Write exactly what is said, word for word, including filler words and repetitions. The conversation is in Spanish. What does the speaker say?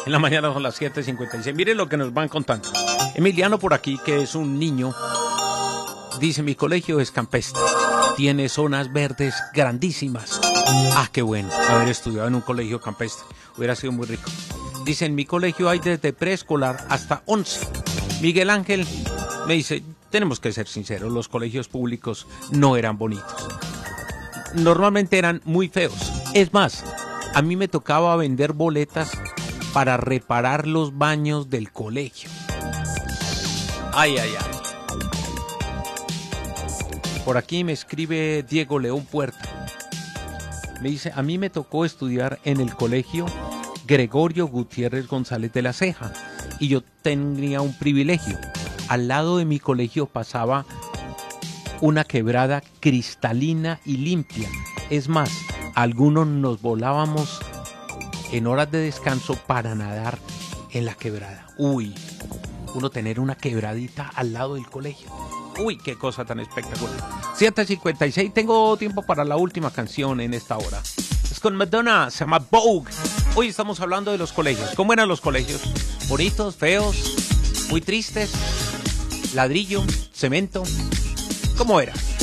En la mañana son las siete cincuenta y seis. Miren lo que nos van contando. Emiliano por aquí, que es un niño, dice: mi colegio es campestre. Tiene zonas verdes grandísimas. Ah, qué bueno haber estudiado en un colegio campestre. Hubiera sido muy rico. Dice: en mi colegio hay desde preescolar hasta once. Miguel Ángel me dice: tenemos que ser sinceros, los colegios públicos no eran bonitos. Normalmente eran muy feos. Es más, a mí me tocaba vender boletas para reparar los baños del colegio. Ay, ay, ay. Por aquí me escribe Diego León Puerta. Me dice: a mí me tocó estudiar en el colegio Gregorio Gutiérrez González de la Ceja y yo tenía un privilegio. Al lado de mi colegio pasaba una quebrada cristalina y limpia. Es más, algunos nos volábamos en horas de descanso para nadar en la quebrada. Uy, uno tener una quebradita al lado del colegio. Uy, qué cosa tan espectacular. siete cincuenta y seis, tengo tiempo para la última canción en esta hora. Es con Madonna, se llama Vogue. Hoy estamos hablando de los colegios. ¿Cómo eran los colegios? ¿Bonitos, feos, muy tristes? ¿Ladrillo, cemento? ¿Cómo era?